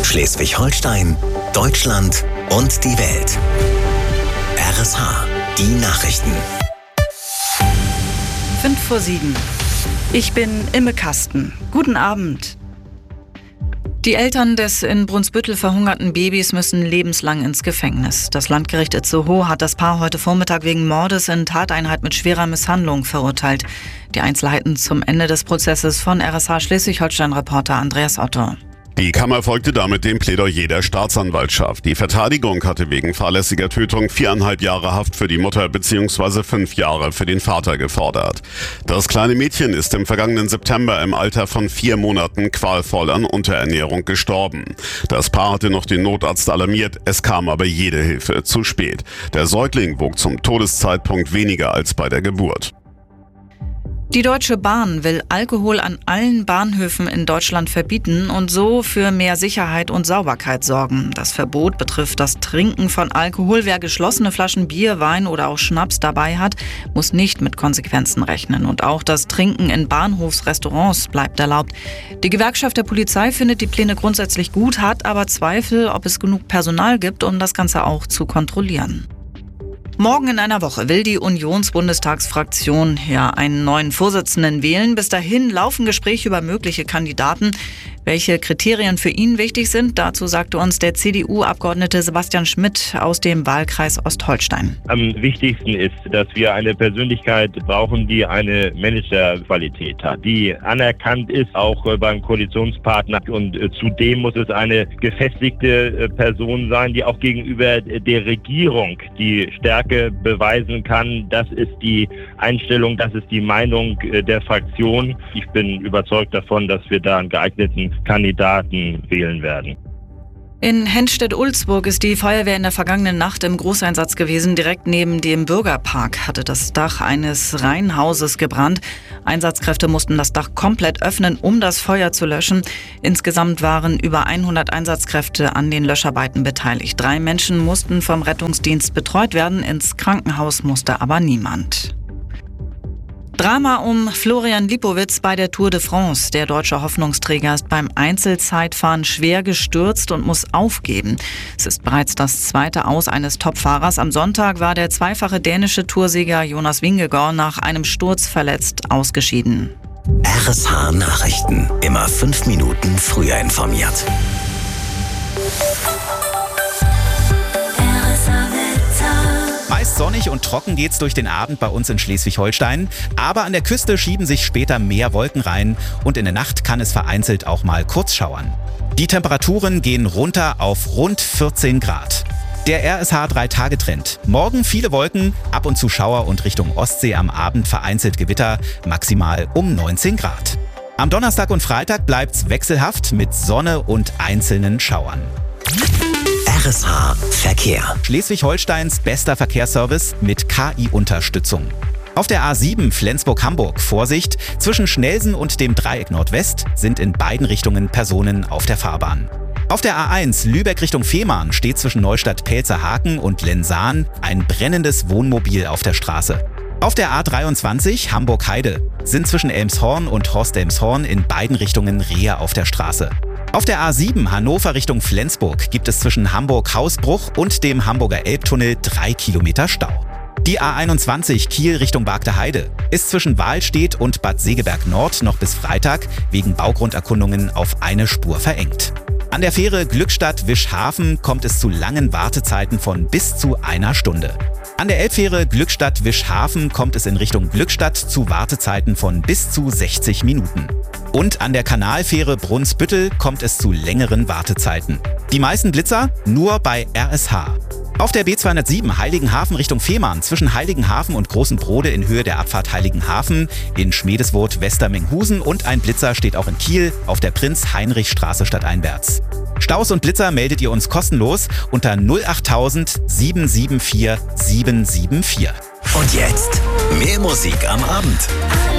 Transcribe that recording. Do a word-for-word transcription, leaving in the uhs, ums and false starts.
Schleswig-Holstein, Deutschland und die Welt. R S H, die Nachrichten. Fünf vor sieben. Ich bin Imme Kasten. Guten Abend. Die Eltern des in Brunsbüttel verhungerten Babys müssen lebenslang ins Gefängnis. Das Landgericht Itzehoe hat das Paar heute Vormittag wegen Mordes in Tateinheit mit schwerer Misshandlung verurteilt. Die Einzelheiten zum Ende des Prozesses von R S H Schleswig-Holstein-Reporter Andreas Otto. Die Kammer folgte damit dem Plädoyer der Staatsanwaltschaft. Die Verteidigung hatte wegen fahrlässiger Tötung viereinhalb Jahre Haft für die Mutter bzw. fünf Jahre für den Vater gefordert. Das kleine Mädchen ist im vergangenen September im Alter von vier Monaten qualvoll an Unterernährung gestorben. Das Paar hatte noch den Notarzt alarmiert, es kam aber jede Hilfe zu spät. Der Säugling wog zum Todeszeitpunkt weniger als bei der Geburt. Die Deutsche Bahn will Alkohol an allen Bahnhöfen in Deutschland verbieten und so für mehr Sicherheit und Sauberkeit sorgen. Das Verbot betrifft das Trinken von Alkohol. Wer geschlossene Flaschen Bier, Wein oder auch Schnaps dabei hat, muss nicht mit Konsequenzen rechnen. Und auch das Trinken in Bahnhofsrestaurants bleibt erlaubt. Die Gewerkschaft der Polizei findet die Pläne grundsätzlich gut, hat aber Zweifel, ob es genug Personal gibt, um das Ganze auch zu kontrollieren. Morgen in einer Woche will die Unionsbundestagsfraktion ja einen neuen Vorsitzenden wählen. Bis dahin laufen Gespräche über mögliche Kandidaten. Welche Kriterien für ihn wichtig sind, dazu sagte uns der C D U-Abgeordnete Sebastian Schmidt aus dem Wahlkreis Ostholstein. Am wichtigsten ist, dass wir eine Persönlichkeit brauchen, die eine Managerqualität hat, die anerkannt ist, auch beim Koalitionspartner. Und zudem muss es eine gefestigte Person sein, die auch gegenüber der Regierung die Stärke beweisen kann. Das ist die Einstellung, das ist die Meinung der Fraktion. Ich bin überzeugt davon, dass wir da einen geeigneten Kandidaten wählen werden. In Henstedt-Ulzburg ist die Feuerwehr in der vergangenen Nacht im Großeinsatz gewesen. Direkt neben dem Bürgerpark hatte das Dach eines Reihenhauses gebrannt. Einsatzkräfte mussten das Dach komplett öffnen, um das Feuer zu löschen. Insgesamt waren über hundert Einsatzkräfte an den Löscharbeiten beteiligt. Drei Menschen mussten vom Rettungsdienst betreut werden. Ins Krankenhaus musste aber niemand. Drama um Florian Lipowitz bei der Tour de France. Der deutsche Hoffnungsträger ist beim Einzelzeitfahren schwer gestürzt und muss aufgeben. Es ist bereits das zweite Aus eines Topfahrers. Am Sonntag war der zweifache dänische Toursieger Jonas Vingegaard nach einem Sturz verletzt ausgeschieden. R S H Nachrichten. Immer fünf Minuten früher informiert. Meist sonnig und trocken geht's durch den Abend bei uns in Schleswig-Holstein. Aber an der Küste schieben sich später mehr Wolken rein und in der Nacht kann es vereinzelt auch mal kurz schauern. Die Temperaturen gehen runter auf rund vierzehn Grad. Der R S H drei Tage Trend. Morgen viele Wolken, ab und zu Schauer und Richtung Ostsee am Abend vereinzelt Gewitter, maximal um neunzehn Grad. Am Donnerstag und Freitag bleibt's wechselhaft mit Sonne und einzelnen Schauern. R S H Verkehr. Schleswig-Holsteins bester Verkehrsservice mit K I-Unterstützung. Auf der A sieben Flensburg-Hamburg, Vorsicht, zwischen Schnelsen und dem Dreieck Nordwest sind in beiden Richtungen Personen auf der Fahrbahn. Auf der A eins Lübeck Richtung Fehmarn steht zwischen Neustadt-Pelzerhaken und Lensahn ein brennendes Wohnmobil auf der Straße. Auf der A dreiundzwanzig Hamburg-Heide sind zwischen Elmshorn und Horst-Elmshorn in beiden Richtungen Rehe auf der Straße. Auf der A sieben Hannover Richtung Flensburg gibt es zwischen Hamburg-Hausbruch und dem Hamburger Elbtunnel drei Kilometer Stau. Die A einundzwanzig Kiel Richtung Bargteheide ist zwischen Wahlstedt und Bad Segeberg Nord noch bis Freitag wegen Baugrunderkundungen auf eine Spur verengt. An der Fähre Glückstadt-Wischhafen kommt es zu langen Wartezeiten von bis zu einer Stunde. An der Elbfähre Glückstadt-Wischhafen kommt es in Richtung Glückstadt zu Wartezeiten von bis zu sechzig Minuten. Und an der Kanalfähre Brunsbüttel kommt es zu längeren Wartezeiten. Die meisten Blitzer nur bei R S H. Auf der B zweihundertsieben Heiligenhafen Richtung Fehmarn zwischen Heiligenhafen und Großen Brode in Höhe der Abfahrt Heiligenhafen, in Schmedeswurth Westermenghusen und ein Blitzer steht auch in Kiel auf der Prinz-Heinrich-Straße stadteinwärts. Staus und Blitzer meldet ihr uns kostenlos unter null achttausend sieben sieben vier sieben sieben vier. Und jetzt mehr Musik am Abend.